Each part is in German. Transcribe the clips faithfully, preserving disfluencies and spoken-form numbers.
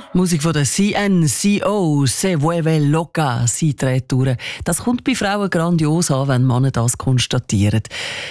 Musik von der C N C O, Se Vuelve Loca, sie dreht durch. Das kommt bei Frauen grandios an, wenn Männer das konstatieren.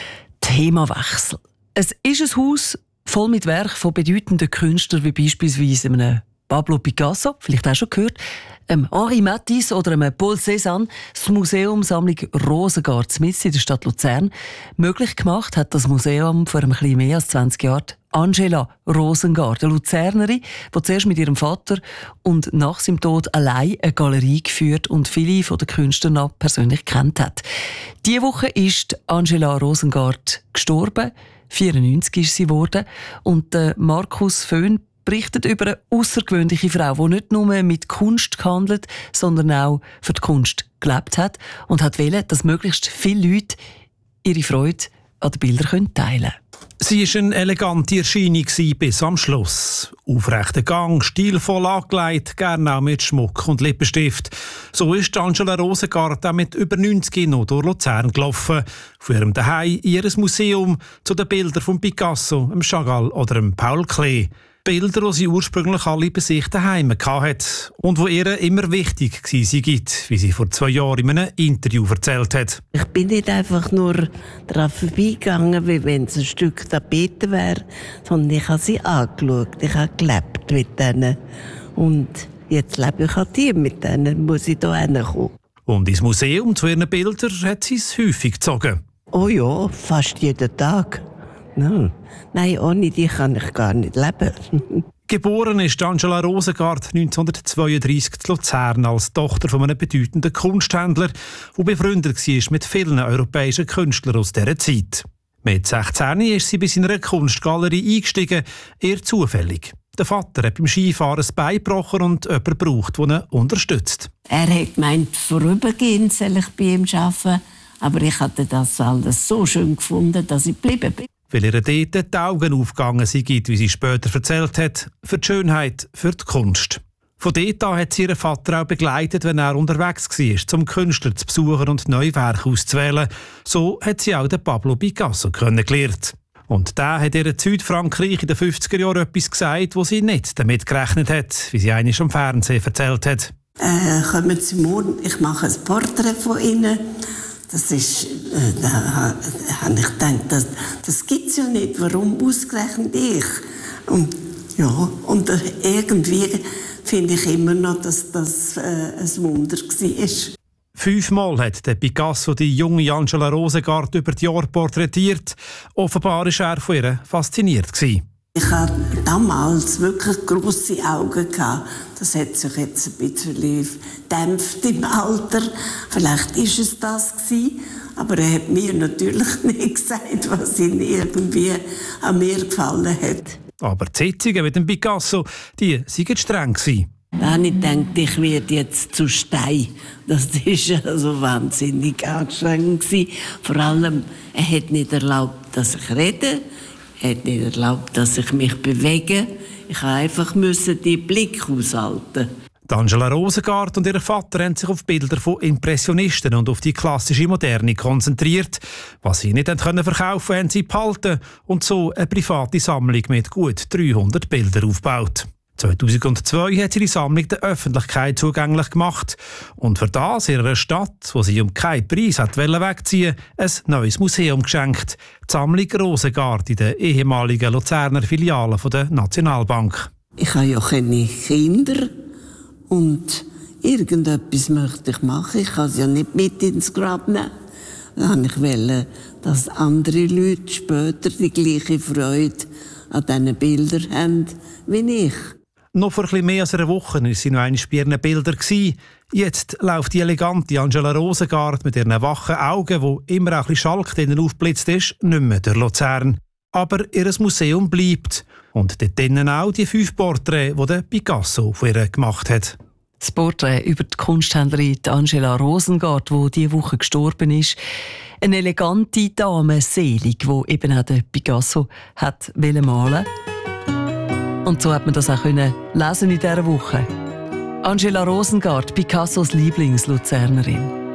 Themawechsel. Es ist ein Haus voll mit Werken von bedeutenden Künstlern, wie beispielsweise einem Pablo Picasso, vielleicht auch schon gehört, ähm, Henri Matisse oder einem Paul Cézanne. Das Museum Sammlung Rosengart mitten in der Stadt Luzern möglich gemacht hat das Museum vor ein bisschen mehr als zwanzig Jahren Angela Rosengart, eine Luzernerin, die zuerst mit ihrem Vater und nach seinem Tod allein eine Galerie geführt und viele von den Künstlern auch persönlich kennt hat. Diese Woche ist Angela Rosengart gestorben. vierundneunzig ist sie geworden. Und äh, Markus Föhn berichtet über eine außergewöhnliche Frau, die nicht nur mit Kunst gehandelt, sondern auch für die Kunst gelebt hat und hat wollen, dass möglichst viele Leute ihre Freude an den Bildern teilen können. Sie war eine elegante Erscheinung bis am Schluss. Aufrechter Gang, stilvoll angelegt, gerne auch mit Schmuck und Lippenstift. So ist Angela Rosengart auch mit über neunzig noch durch Luzern gelaufen. Von ihrem Zuhause in ihr Museum zu den Bildern von Picasso, dem Chagall oder dem Paul Klee. Bilder, die sie ursprünglich alle bei sich daheim hatte und die ihr immer wichtig waren, wie sie vor zwei Jahren in einem Interview erzählt hat. Ich bin nicht einfach nur daran vorbeigegangen, wie wenn es ein Stück Tapete wäre, sondern ich habe sie angeschaut, ich habe gelebt mit denen. Und jetzt lebe ich auch die mit denen, muss ich hier hinkommen. Und ins Museum zu ihren Bildern hat sie es häufig gezogen. Oh ja, fast jeden Tag. No. Nein, ohne die kann ich gar nicht leben. Geboren ist Angela Rosengart neunzehnhundertzweiunddreissig in Luzern als Tochter von einem bedeutenden Kunsthändler, der befreundet war mit vielen europäischen Künstlern aus dieser Zeit. Mit sechzehn ist sie bei seiner Kunstgalerie eingestiegen, eher zufällig. Der Vater hat beim Skifahren das Bein gebrochen und jemanden braucht, der ihn unterstützt. Er hat gemeint, vorübergehend soll ich bei ihm arbeiten, aber ich hatte das alles so schön gefunden, dass ich geblieben bin. Weil ihr dort die Augen aufgegangen sind, wie sie später erzählt hat, für die Schönheit, für die Kunst. Von dort an hat sie ihren Vater auch begleitet, wenn er unterwegs war, um Künstler zu besuchen und neue Werke auszuwählen. So hat sie auch den Pablo Picasso kennengelernt. Und der hat ihr in Südfrankreich in den fünfziger Jahren etwas gesagt, wo sie nicht damit gerechnet hat, wie sie einmal am Fernsehen erzählt hat. Äh, kommen Sie morgen, ich mache ein Porträt von Ihnen. Das ist, äh, da habe ich gedacht, das, das gibt es ja nicht. Warum ausgerechnet ich? Und, ja, und äh, irgendwie finde ich immer noch, dass das äh, ein Wunder war. Fünfmal hat der Picasso die junge Angela Rosengart über die Jahre porträtiert. Offenbar war er von ihr fasziniert gewesen. Ich hatte damals wirklich grosse Augen. Das hat sich jetzt ein bisschen gedämpft im Alter. Vielleicht war es das gewesen, aber er hat mir natürlich nicht gesagt, was ihm irgendwie an mir gefallen hat. Aber die Sitzungen mit dem Picasso, die waren streng gewesen. Da habe ich gedacht, ich werde jetzt zu Stein. Das war also wahnsinnig anstrengend. Vor allem, er hat nicht erlaubt, dass ich rede. Er hat nicht erlaubt, dass ich mich bewege. Ich musste einfach den Blick aushalten. Angela Rosengart und ihr Vater haben sich auf Bilder von Impressionisten und auf die klassische Moderne konzentriert. Was sie nicht verkaufen konnten, haben sie behalten und so eine private Sammlung mit gut dreihundert Bildern aufgebaut. zweitausendzwei hat sie die Sammlung der Öffentlichkeit zugänglich gemacht und für das ihrer Stadt, wo sie um keinen Preis hat wegziehen wollte, ein neues Museum geschenkt. Die Sammlung Rosengart in der ehemaligen Luzerner Filiale der Nationalbank. Ich habe ja keine Kinder und irgendetwas möchte ich machen. Ich kann es ja nicht mit ins Grab nehmen. Dann wollte ich, dass andere Leute später die gleiche Freude an diesen Bildern haben wie ich. Noch vor etwas mehr als einer Woche war sie noch einmal bei ihren Bildern. Jetzt läuft die elegante Angela Rosengart mit ihren wachen Augen, wo immer auch ein bisschen Schalk drinnen aufgeblitzt ist, nicht mehr durch Luzern. Aber ihr Museum bleibt. Und dort drinnen auch die fünf Porträts, die der Picasso von ihr gemacht hat. Das Porträt über die Kunsthändlerin Angela Rosengart, die diese Woche gestorben ist. Eine elegante Dame, selig, die eben auch der Picasso hat malen wollte. Und so hat man das auch lesen in dieser Woche. Angela Rosengart, Picassos Lieblingsluzernerin.